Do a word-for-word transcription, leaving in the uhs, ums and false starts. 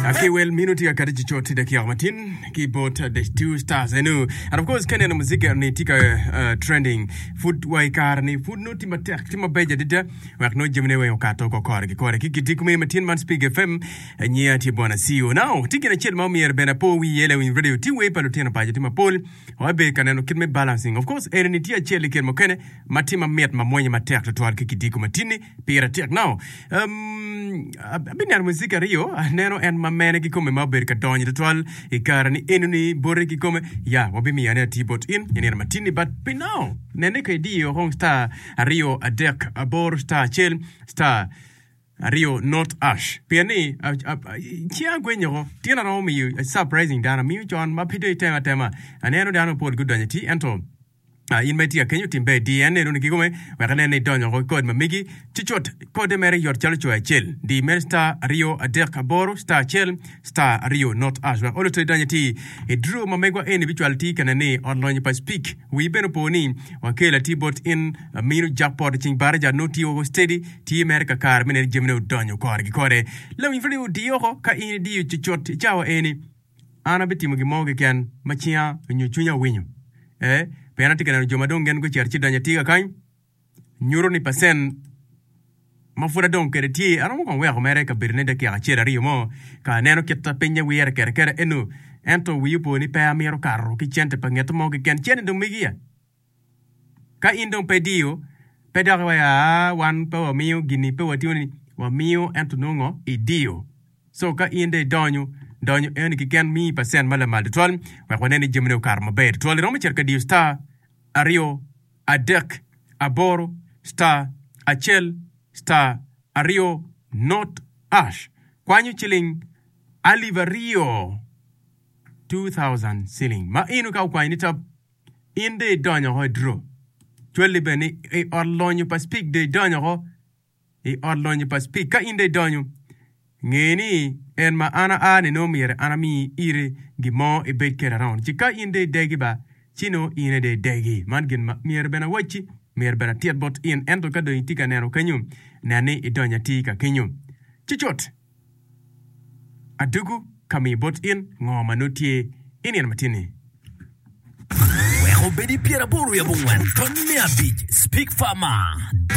Okay, well, minuti ya karichi choti da kia matin ki bot the two stars enu. And of course, kene na muzika ni tika uh, trending food wa kar ni food no tima tek tima beja dida wak no jemne wa yokato ko kor ki kor ki ki tik me matin man speak F M nyia ti bona C E O now tiki na ched ma mi er bena po wi yele win radio ti we pa lutena pa jeti ma pol wa be kaneno kid me balancing of course er ni ti a chele ken mo kene matima met ma monya ma tek to twal ki ki diku matini pira tek now um abinar muzika rio neno en ma mene ki kome maber ka donyi to twal e kara ni enu ni bore ki kome ya wabi mi ane tibot in yene matini but pinao nene ka di yo hong star rio adek abor star chel star Rio North Ash. Piani, chia gwenyo, tiana no mi surprising dana mi John ma pide tema tema. Aneno dano pod good donati ento. Uh, in metia kenyo timbe D N A no nikigome wakane ne donyo ko kod mamigi chichot kode mere yor chalo chwa chel di Mersta Rio Adek Aboro star chel star Rio North Ash wa olo tredanyati e draw mamegwa eni virtuality kanane online pa speak we beno poni wakela tibot in uh, minu jackpot ching baraja noti o steady ti America kar mene jemno donyo korgi kore lo mi video dio ka ini dio chichot chawa eni ana betimo gimoge kan machia nyu chunya winyo eh Pena tika na joma dongen ko cherchi danya tiga kan nyuro ni pasen mafura don kere ti ano mo kon we ko mere ka birne de kia chera ri mo ka neno ketta penya we yer kere kere enu ento wi po ni pa amiro carro ki chente pangeto mo ki ken chen dong migia ka indong pedio pedar wa ya wan pa mio gini pe watiuni wa mio ento nongo idio so ka inde donyo donyo eni ki ken mi pasen mala mal de tol wa ko neni jemne karma be tol no me cerka di star Ario Adek Aboro star Achel star Ario North Ash kwanyu chilling Alivario two thousand shilling ma inu ka kwani tap inde donyo ho draw twelve beni e orlonyo pa speak de donyo ho e orlonyo pa speak ka inde donyo ngeni en ma ana ane no mire ana mi ire gimo e bet kera round chika inde degi ba chino ine de degi man gen ma mire bena wachi mire bena tiet bot in ento ka do itika neno kanyu nane e donya tika kanyu chichot adugu kami bot in ngoma notie inen matini Weko bedi piera boru ya bungwan Tony Mea Beach Speak Farmer